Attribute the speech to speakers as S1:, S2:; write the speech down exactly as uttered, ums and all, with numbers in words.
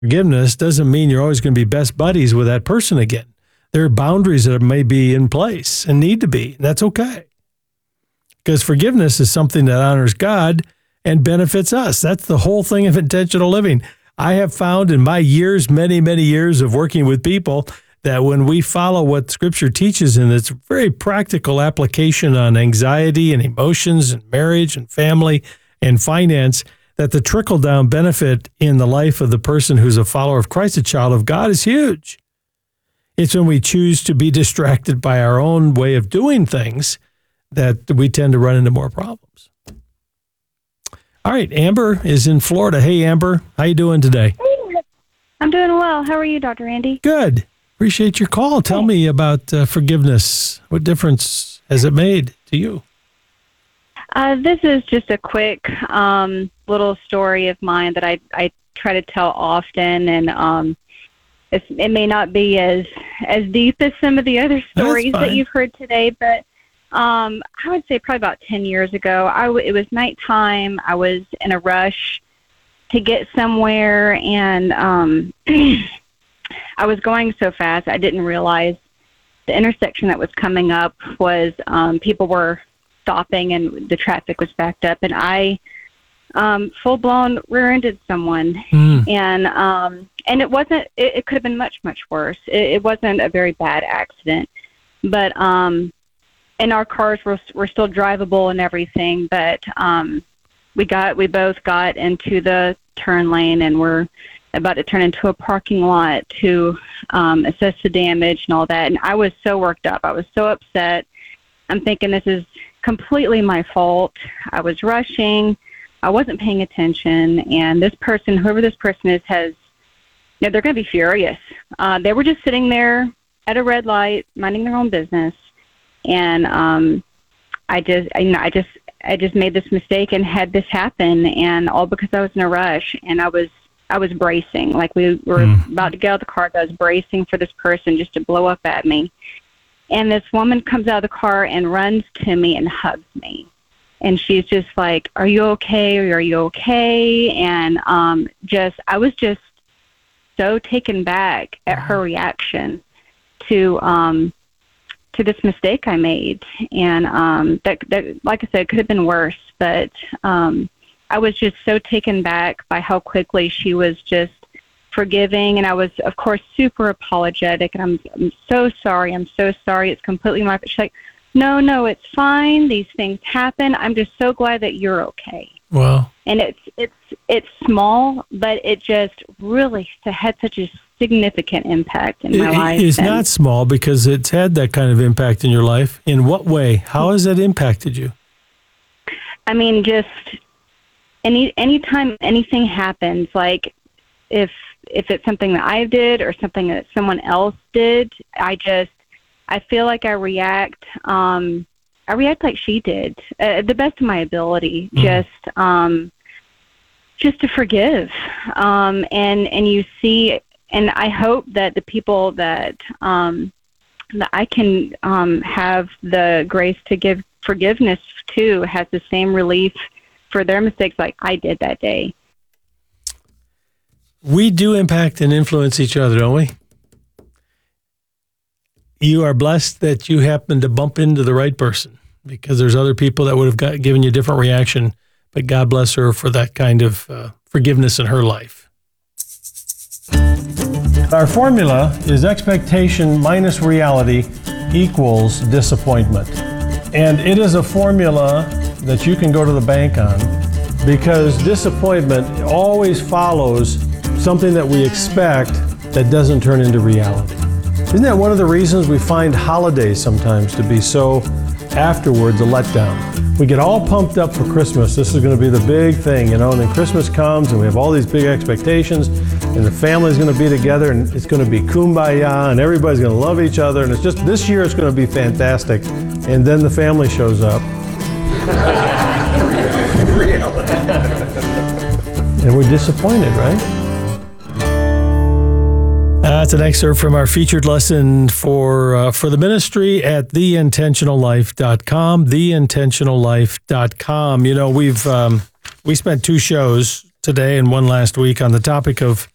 S1: Forgiveness doesn't mean you're always going to be best buddies with that person again. There are boundaries that may be in place and need to be. And that's okay. Because forgiveness is something that honors God and benefits us. That's the whole thing of intentional living. I have found in my years, many, many years of working with people, that when we follow what Scripture teaches in its very practical application on anxiety and emotions and marriage and family and finance, that the trickle-down benefit in the life of the person who's a follower of Christ, a child of God, is huge. It's when we choose to be distracted by our own way of doing things that we tend to run into more problems. All right, Amber is in Florida. Hey, Amber, how you doing today?
S2: I'm doing well. How are you, Doctor Andy?
S1: Good. Appreciate your call. Tell me about uh, forgiveness. What difference has it made to you?
S2: Uh, this is just a quick um, little story of mine that I, I try to tell often, and um, it's, it may not be as as deep as some of the other stories that you've heard today, but um, I would say probably about ten years ago, I w- it was nighttime. I was in a rush to get somewhere, and um, I was going so fast, I didn't realize the intersection that was coming up was um, people were stopping and the traffic was backed up, and I um, full-blown rear-ended someone. Mm. And um, and it wasn't, it, it could have been much, much worse. It, it wasn't a very bad accident, but um, and our cars were, were still drivable and everything, but um, we got, we both got into the turn lane and we're about to turn into a parking lot to um, assess the damage and all that. And I was so worked up. I was so upset. I'm thinking this is completely my fault. I was rushing. I wasn't paying attention. And this person, whoever this person is, has, you know, they're going to be furious. Uh, they were just sitting there at a red light, minding their own business. And um, I just, you know, I just, I just made this mistake and had this happen, and all because I was in a rush, and I was, I was bracing, like we were mm. about to get out of the car. I was bracing for this person just to blow up at me. And this woman comes out of the car and runs to me and hugs me. And she's just like, "Are you okay? Or are you okay?" And um, just, I was just so taken back at her reaction to um, to this mistake I made. And um, that, that, like I said, could have been worse, but um, I was just so taken back by how quickly she was just forgiving. And I was, of course, super apologetic. And I'm, I'm so sorry. I'm so sorry. It's completely my fault. She's like, no, no, it's fine. These things happen. I'm just so glad that you're okay.
S1: Wow.
S2: And it's, it's, it's small, but it just really had such a significant impact in my
S1: it,
S2: life.
S1: It's
S2: and
S1: not small because it's had that kind of impact in your life. In what way? How has that impacted you?
S2: I mean, just any anytime anything happens, like if if it's something that I did or something that someone else did, I just I feel like I react. Um, I react like she did, uh, the best of my ability. Mm. Just um, just to forgive, um, and and you see, and I hope that the people that um, that I can um, have the grace to give forgiveness to has the same relief for their mistakes like I did that day.
S1: We do impact and influence each other, don't we? You are blessed that you happen to bump into the right person, because there's other people that would have got, given you a different reaction, but God bless her for that kind of uh, forgiveness in her life. Our formula is expectation minus reality equals disappointment. And it is a formula that you can go to the bank on, because disappointment always follows something that we expect that doesn't turn into reality. Isn't that one of the reasons we find holidays sometimes to be so afterwards a letdown? We get all pumped up for Christmas. This is going to be the big thing, you know, and then Christmas comes and we have all these big expectations, and the family's going to be together and it's going to be kumbaya and everybody's going to love each other, and it's just, this year it's going to be fantastic. And then the family shows up. And we're disappointed, right? That's an excerpt from our featured lesson for uh, for the ministry at the intentional life dot com, the intentional life dot com. You know, we've um, we spent two shows today and one last week on the topic of